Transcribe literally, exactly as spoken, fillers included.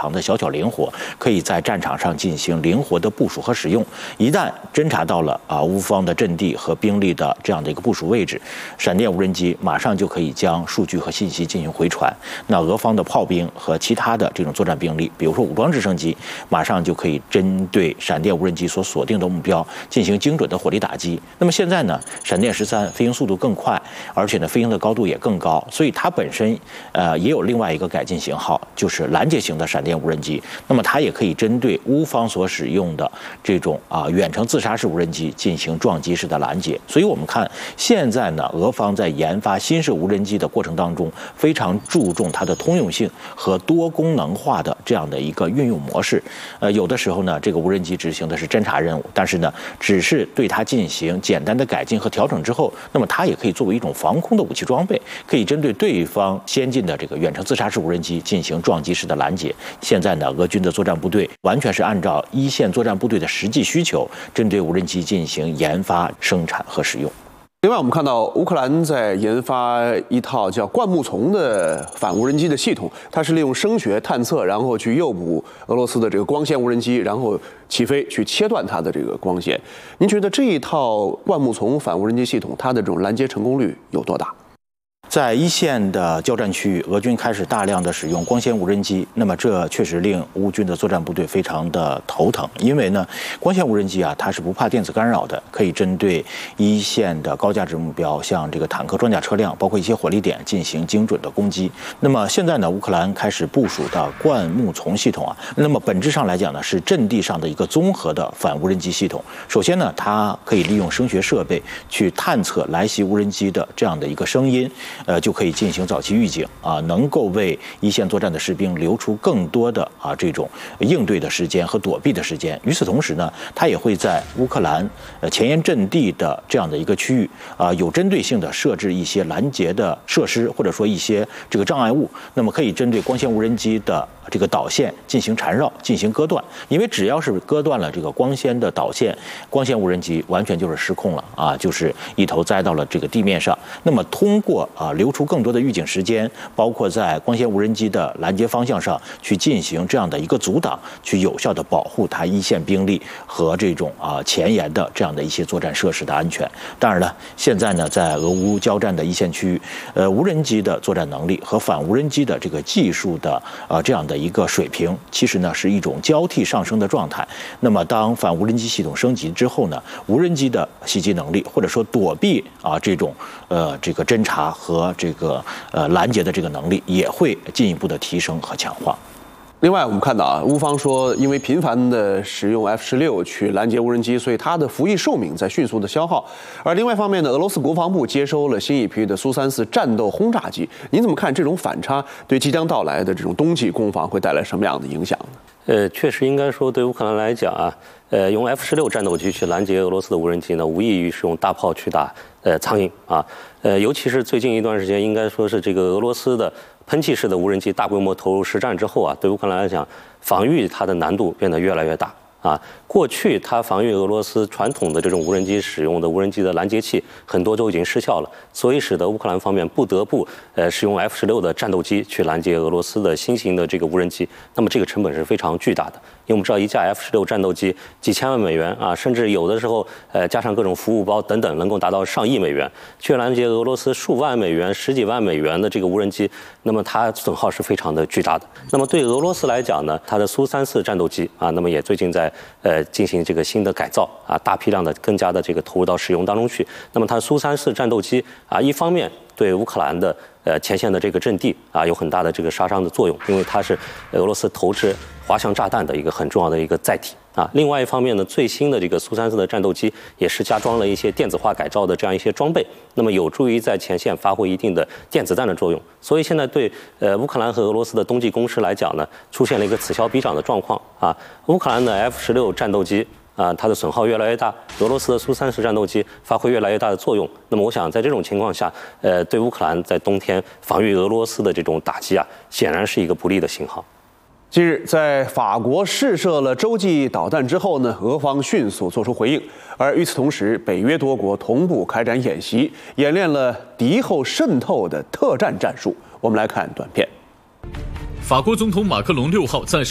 常的小巧灵活，可以在战场上进行灵活的部署和使用。一旦侦察到了啊乌方的阵地和兵力的这样的一个部署位置，闪电无人机马上就可以将数据和信息进行回传。那俄方的炮兵和其他的这种作战兵力，比如说武装直升机，马上就可以针对闪电无人机所锁定的目标进行精准的火力打击。那么现在呢，闪电十三飞行速度更快，而且呢飞行的高度也更高，所以它本身呃也有另外一个改进型号，就是拦截型的闪电无人机。那么它也可以针对乌方所使用的这种啊远程自杀式无人机进行撞击式的拦截。所以我们看现在呢，俄方在研发新式无人机的过程当中，非常注重它的通用性和多功能化的这样的一个运用模式。呃，有的时候呢，这个无人机执行的是侦察任务，但是呢，只是对它进行简单的改进和调整之后，那么它也可以作为一种防空的武器装备，可以针对对方先进的这个远程自杀式无人机进行撞击式的拦截。现在呢，俄军的作战部队完全是按照一线作战部队的实际需求，针对无人机进行研发、生产和使用。 另外，我们看到乌克兰在研发一套叫灌木丛的反无人机的系统，它是利用声学探测，然后去诱捕俄罗斯的这个光纤无人机，然后起飞去切断它的这个光线。您觉得这一套灌木丛反无人机系统，它的这种拦截成功率有多大？ 在一线的交战区域，俄军开始大量的使用光纤无人机，那么这确实令乌军的作战部队非常的头疼，因为呢，光纤无人机啊，它是不怕电子干扰的，可以针对一线的高价值目标，像这个坦克、装甲车辆，包括一些火力点进行精准的攻击。那么现在呢，乌克兰开始部署的灌木丛系统啊，那么本质上来讲呢，是阵地上的一个综合的反无人机系统。首先呢，它可以利用声学设备去探测来袭无人机的这样的一个声音。呃，就可以进行早期预警啊，能够为一线作战的士兵留出更多的啊这种应对的时间和躲避的时间。与此同时呢，它也会在乌克兰呃前沿阵地的这样的一个区域啊，有针对性的设置一些拦截的设施，或者说一些这个障碍物，那么可以针对光纤无人机的这个导线进行缠绕、进行割断。因为只要是割断了这个光纤的导线，光纤无人机完全就是失控了啊，就是一头栽到了这个地面上。那么通过啊留出更多的预警时间，包括在光纤无人机的拦截方向上去进行这样的一个阻挡，去有效的保护它一线兵力和这种啊前沿的这样的一些作战设施的安全。当然了，现在呢，在俄乌交战的一线区域，呃，无人机的作战能力和反无人机的这个技术的啊这样的一个水平，其实呢是一种交替上升的状态。那么，当反无人机系统升级之后呢，无人机的袭击能力或者说躲避啊这种呃这个侦察和这个呃拦截的这个能力也会进一步的提升和强化。 另外，我们看到啊，乌方说，因为频繁的使用 F 十六去拦截无人机，所以它的服役寿命在迅速的消耗。而另外一方面呢，俄罗斯国防部接收了新一批的苏三四战斗轰炸机。您怎么看这种反差对即将到来的这种冬季攻防会带来什么样的影响呢？ 呃，确实应该说，对乌克兰来讲啊，呃，用 F 十六战斗机去拦截俄罗斯的无人机呢，无异于是用大炮去打呃苍蝇啊。呃，尤其是最近一段时间，应该说是这个俄罗斯的喷气式的无人机大规模投入实战之后啊，对乌克兰来讲，防御它的难度变得越来越大。啊，过去它防御俄罗斯传统的这种无人机使用的无人机的拦截器很多都已经失效了，所以使得乌克兰方面不得不呃使用 F 十六的战斗机去拦截俄罗斯的新型的这个无人机。那么这个成本是非常巨大的，因为我们知道一架 F 十六战斗机几千万美元啊，甚至有的时候呃加上各种服务包等等，能够达到上亿美元，去拦截俄罗斯数万美元、十几万美元的这个无人机，那么它损耗是非常的巨大的。那么对俄罗斯来讲呢，它的苏三四战斗机啊，那么也最近在呃，进行这个新的改造啊，大批量的更加的这个投入到使用当中去。那么它苏三四战斗机啊，一方面对乌克兰的呃前线的这个阵地啊有很大的这个杀伤的作用，因为它是俄罗斯投掷滑翔炸弹的一个很重要的一个载体啊。另外一方面呢，最新的这个苏三四的战斗机也是加装了一些电子化改造的这样一些装备，那么有助于在前线发挥一定的电子战的作用。所以现在对呃乌克兰和俄罗斯的冬季攻势来讲呢，出现了一个此消彼长的状况啊。乌克兰的 F 十六战斗机啊，它的损耗越来越大，俄罗斯的苏三十战斗机发挥越来越大的作用。那么我想在这种情况下，呃，对乌克兰在冬天防御俄罗斯的这种打击啊，显然是一个不利的信号。 近日，在法国试射了洲际导弹之后呢，俄方迅速做出回应。而与此同时，北约多国同步开展演习，演练了敌后渗透的特战战术。我们来看短片。 法国总统马克龙六号在